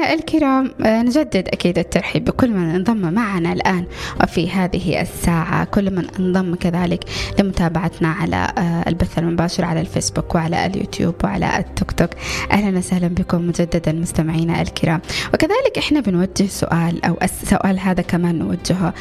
مستمعينا الكرام، نجدد أكيد الترحيب بكل من انضم معنا الآن وفي هذه الساعة، كل من انضم كذلك لمتابعتنا على البث المباشر على الفيسبوك وعلى اليوتيوب وعلى التيك توك. أهلا وسهلا بكم مجددا مستمعينا الكرام. وكذلك إحنا بنوجه سؤال، أو السؤال هذا كمان نوجهه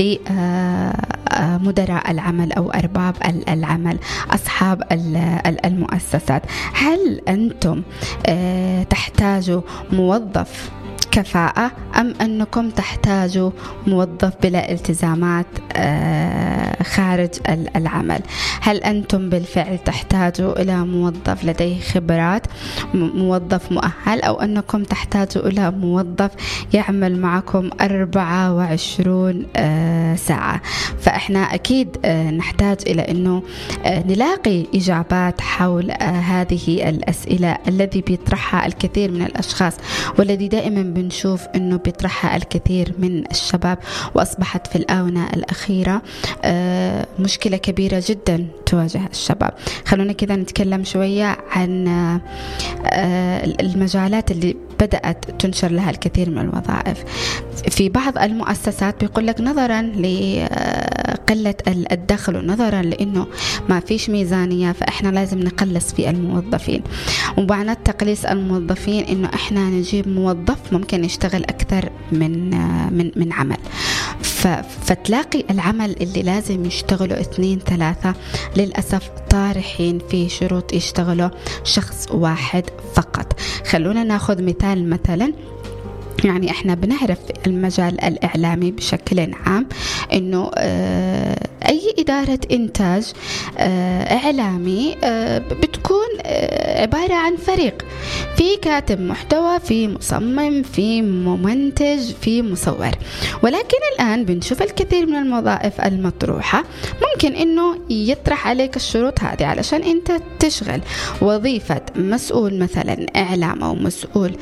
لمدراء العمل أو أرباب العمل، أصحاب المؤسسات. هل أنتم تحتاجوا موظف كفاءة أم أنكم تحتاجوا موظف بلا التزامات خارج العمل؟ هل أنتم بالفعل تحتاجوا إلى موظف لديه خبرات، موظف مؤهل، أو أنكم تحتاجوا إلى موظف يعمل معكم 24 ساعة؟ فإحنا أكيد نحتاج إلى أنه نلاقي إجابات حول هذه الأسئلة الذي بيطرحها الكثير من الأشخاص، والذي دائما بنشوف أنه بيطرحها الكثير من الشباب، وأصبحت في الآونة الأخيرة مشكلة كبيرة جدا تواجه الشباب. خلونا كذا نتكلم شوية عن المجالات اللي بدأت تنشر لها الكثير من الوظائف. في بعض المؤسسات بيقول لك نظرا لقلة الدخل ونظرا لأنه ما فيش ميزانية فإحنا لازم نقلص في الموظفين، ومعنى تقليص الموظفين إنه إحنا نجيب موظف ممكن يشتغل أكثر من عمل، فتلاقي العمل اللي لازم يشتغلوا 2-3 للأسف طارحين في شروط يشتغلوا شخص واحد فقط. خلونا ناخذ مثلا، يعني احنا بنعرف في المجال الإعلامي بشكل عام انه اي إدارة انتاج إعلامي بتكون عبارة عن فريق، في كاتب محتوى، في مصمم، في ممنتج، في مصور. ولكن الآن بنشوف الكثير من الوظائف المطروحة ممكن انه يطرح عليك الشروط هذه علشان انت تشغل وظيفة مسؤول مثلا إعلام أو مسؤول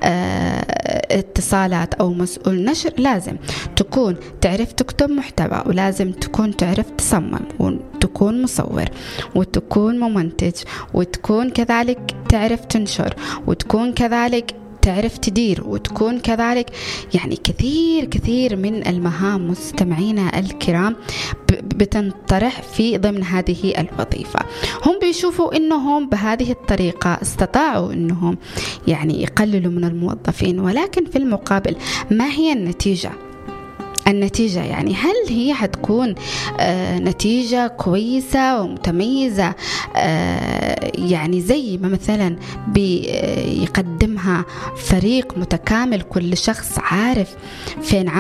اتصالات أو مسؤول نشر. لازم تكون تعرف تكتب محتوى، ولازم تكون تعرف تصمم، وتكون مصور، وتكون ممنتج، وتكون كذلك تعرف تنشر، وتكون كذلك تعرف تدير، وتكون كذلك يعني كثير من المهام مستمعينا الكرام بتنطرح في ضمن هذه الوظيفة. هم بيشوفوا انهم بهذه الطريقة استطاعوا انهم يعني يقللوا من الموظفين، ولكن في المقابل ما هي النتيجة؟ يعني هل هي هتكون نتيجة كويسة ومتميزة يعني زي ما مثلا بيقدمها فريق متكامل كل شخص عارف فين